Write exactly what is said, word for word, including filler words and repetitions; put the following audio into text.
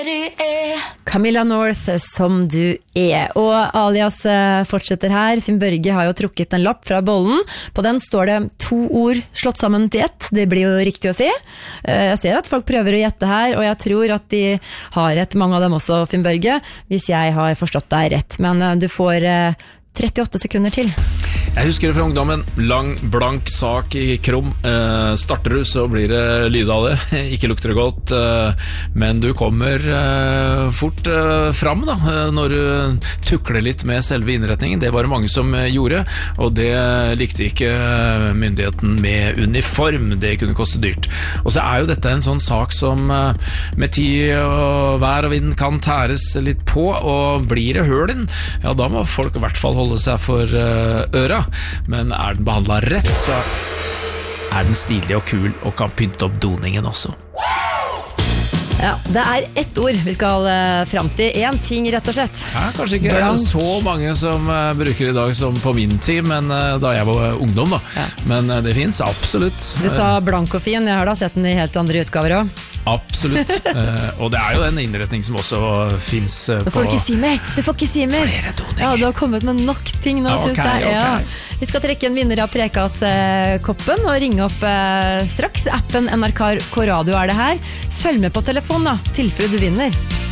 Camilla North, som du er. Og alias fortsetter her. Finn Børge har jo trukket en lapp fra bollen. På den står det to ord slått sammen til ett. Det blir jo riktig å si. Jeg ser at folk prøver å gjette her, og jeg tror at de har rett, mange av dem også, Finn Børge, hvis jeg har forstått deg rett. Men du får trettiåtte sekunder til. Jeg husker det fra ungdommen. Lang, blank sak i krom. Eh, starter du, så blir det lyd av det. Ikke lukter det godt, eh, men du kommer eh, fort eh, fram da, når du tukler litt med selve innretningen. Det var det mange som eh, gjorde, og det likte ikke myndigheten med uniform. Det kunne koste dyrt. Og så er jo dette en sånn sak som eh, med tid og vær og vind kan tæres litt på, og blir det hølen, ja, da må folk i hvert fall holde seg for uh, øra. Men er den behandlet rett, så er den stilig og kul og kan pynte opp doningen også. Ja, det er ett ord vi skal uh, frem til. En ting, rett og slett. Ja, kanskje ikke Blank. Så mange som uh, bruker i dag som på min tid, men uh, da jeg var ungdom da. Ja. Men uh, det finnes absolutt. Du sa blank og fin, jeg har da sett den i helt andre utgaver også. Absolutt, uh, og det er jo en innretning som også finnes uh, på... Du får ikke si mer, du får ikke si mer. Flere doninger. Ja, du har kommet med nok ting nå, okay, synes jeg. Okay. Ja. Vi skal trekke en vinner av Prekas-koppen og ringe opp uh, straks. Appen N R K Radio er det her. Følg med på telefonen da, tilfelle du vinner.